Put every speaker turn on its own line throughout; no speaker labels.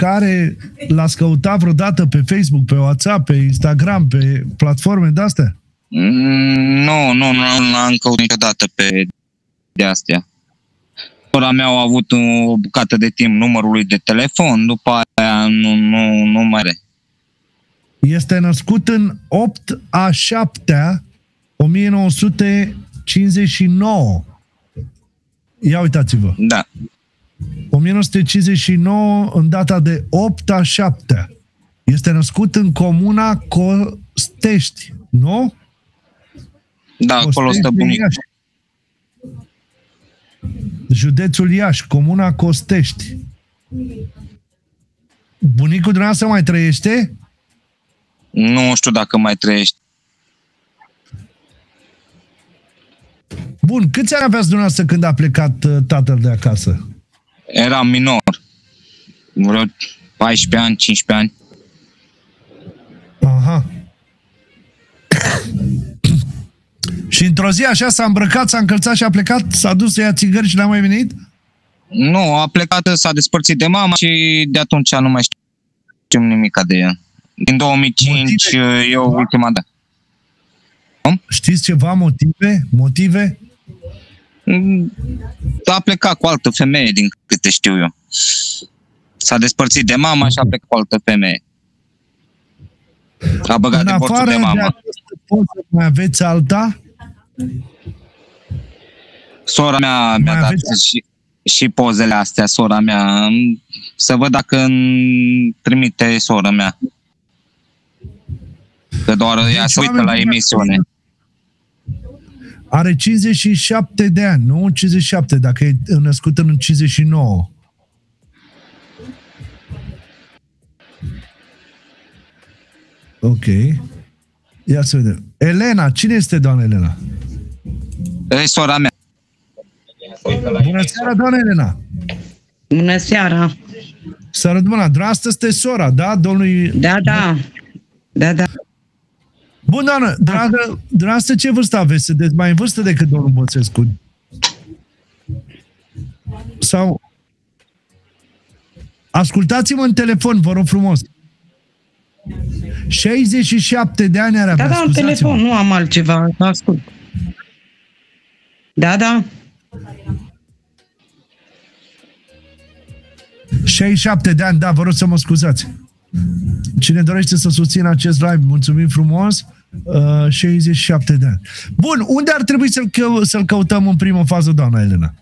care l-ați căutat vreodată pe Facebook, pe WhatsApp, pe Instagram, pe platforme de-astea?
Nu l-am căutat niciodată pe de-astea. Sora mea a avut o bucată de timp numărul lui de telefon, după aia nu mai are.
Este născut în 8/7/1959. Ia uitați-vă.
Da.
1959, în data de 8/7. Este născut în comuna Costești, nu?
Da, acolo stă bunicul.
Județul Iași, comuna Costești. Bunicul dumneavoastră mai trăiește?
Nu știu dacă mai trăiește.
Bun, câți ani aveați dumneavoastră când a plecat tatăl de acasă?
Eram minor. Vreo 14 ani, 15 ani.
Aha. Și într-o zi așa s-a îmbrăcat, s-a încălțat și a plecat? S-a dus să ia țigări și n-a mai venit?
Nu, a plecat, s-a despărțit de mama și de atunci nu mai știm nimica de ea. Din 2005 eu ultima dată.
Știți ceva? Motive?
A plecat cu altă femeie, din câte știu eu. S-a despărțit de mama și a plecat cu altă femeie. A băgat divorțul de mama.
În afară de această poză, mai aveți alta?
Sora mea mi-a dat și pozele astea, sora mea. Să văd dacă îmi trimite sora mea. Că doar ea se uită la emisiune.
Are 57 de ani, nu? 57, dacă e născut în 59. Ok. Ia să vedem. Elena, cine este doamna Elena?
E sora mea.
Bună seara, doamna Elena!
Bună seara!
Să rădmâna, dumneavoastră este sora, da? Domnului...
Da.
Bun, doamnă, dumneavoastră ce vârstă aveți? Sunteți mai în vârstă decât domnul Băsescu? Sau... Ascultați-mă în telefon, vă rog frumos. 67 de ani are avea,
Da, în telefon, nu am altceva, ascult. Da.
67 de ani, da, vă rog să mă scuzați. Cine dorește să susțină acest live, mulțumim frumos. 67 de ani. Bun, unde ar trebui să-l căutăm în primă fază, doamna Elena?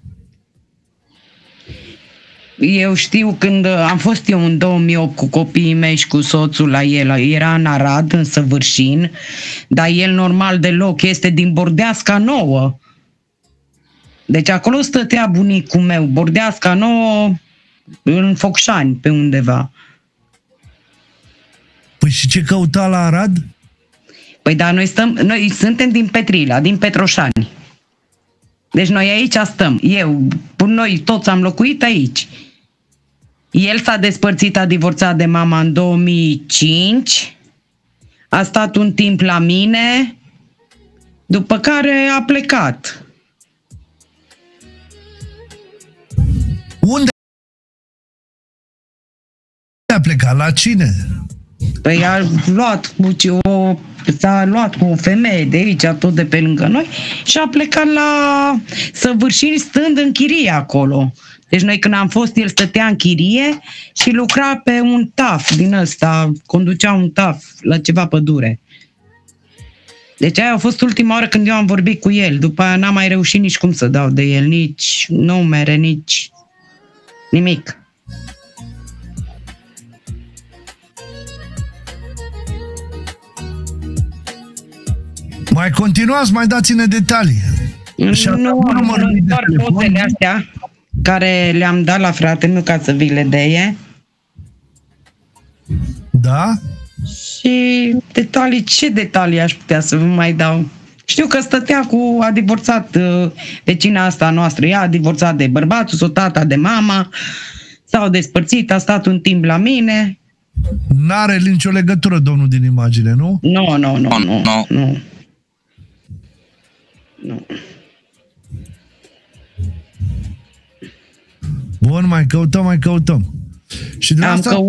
Eu știu când am fost eu în 2008 cu copiii mei și cu soțul la el, era în Arad, în Săvârșin, dar el normal deloc este din Bordeasca Nouă. Deci acolo stătea bunicul meu, Bordeasca Nouă, în Focșani, pe undeva.
Păi și ce căuta la Arad?
Păi da, noi suntem din Petrila, din Petroșani. Deci noi aici stăm. Noi toți am locuit aici. El s-a despărțit, a divorțat de mama în 2005. A stat un timp la mine, după care a plecat.
Unde a plecat? La cine?
Păi s-a luat cu o femeie de aici, tot de pe lângă noi, și a plecat la Săvârșini, stând în chirie acolo. Deci noi când am fost, el stătea în chirie și lucra pe un taf din ăsta, conducea un taf la ceva pădure. Deci aia a fost ultima oară când eu am vorbit cu el. După aia n-am mai reușit nici cum să dau de el, nici numere, nici nimic.
Mai continuați, mai dați-ne detalii.
Nu, doar pozele astea care le-am dat la fratele meu ca să vi le deie.
Da?
Și detalii, ce detalii aș putea să vă mai dau? Știu că a divorțat vecina asta noastră, ea a divorțat de bărbatul sau tata de mama, s-au despărțit, a stat un timp la mine.
N-are nicio legătură domnul din imagine, nu?
Nu.
Bun, mai căutăm. Și de asta